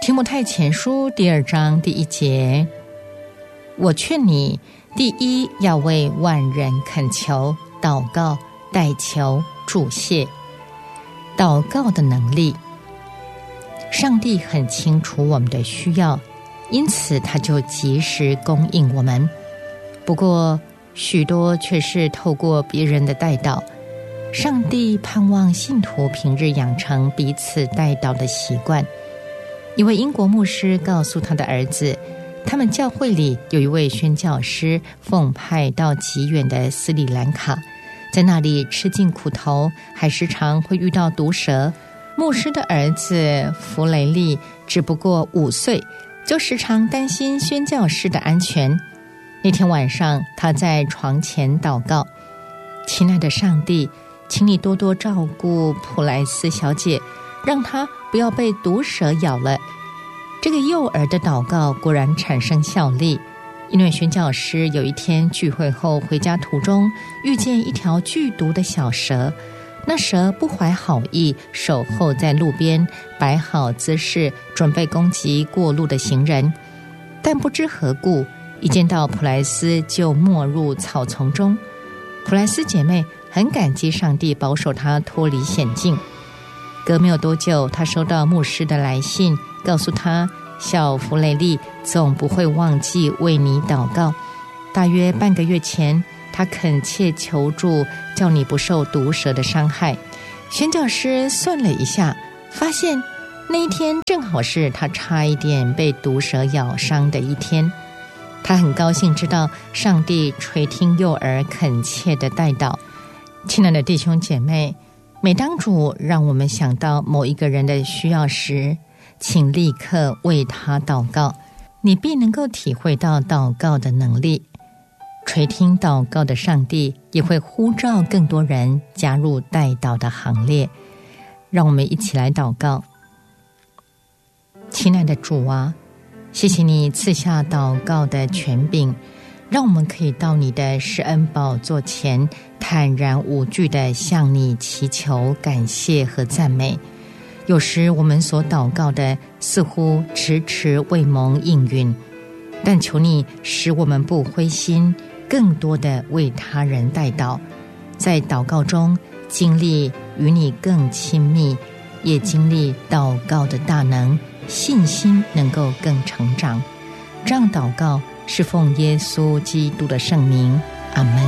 提摩太前书第2章第1节，我劝你，第一要为万人恳求、祷告、代求、祝谢。祷告的能力，上帝很清楚我们的需要，因此他就及时供应我们。不过许多却是透过别人的代祷。上帝盼望信徒平日养成彼此代祷的习惯。一位英国牧师告诉他的儿子，他们教会里有一位宣教师奉派到极远的斯里兰卡，在那里吃尽苦头，还时常会遇到毒蛇。牧师的儿子弗雷利只不过5岁，就时常担心宣教师的安全。那天晚上，他在床前祷告，亲爱的上帝，请你多多照顾普莱斯小姐，让她不要被毒蛇咬了。这个幼儿的祷告果然产生效力，因为宣教师有一天聚会后回家途中，遇见一条剧毒的小蛇。那蛇不怀好意，守候在路边，摆好姿势，准备攻击过路的行人。但不知何故，一见到普莱斯就没入草丛中。普莱斯姐妹很感激上帝保守她脱离险境。隔没有多久，她收到牧师的来信，告诉她小弗雷利总不会忘记为你祷告。大约半个月前，他恳切求助，叫你不受毒蛇的伤害。宣教师算了一下，发现那一天正好是他差一点被毒蛇咬伤的一天。他很高兴知道上帝垂听幼儿恳切的代祷。亲爱的弟兄姐妹，每当主让我们想到某一个人的需要时，请立刻为他祷告，你必能够体会到祷告的能力。垂听祷告的上帝也会呼召更多人加入代祷的行列。让我们一起来祷告。亲爱的主啊，谢谢你赐下祷告的权柄，让我们可以到你的施恩宝座前，坦然无惧地向你祈求、感谢和赞美。有时我们所祷告的似乎迟迟未蒙应允，但求你使我们不灰心，更多的为他人代祷，在祷告中经历与你更亲密，也经历祷告的大能，信心能够更成长。这样祷告是奉耶稣基督的圣名，阿们。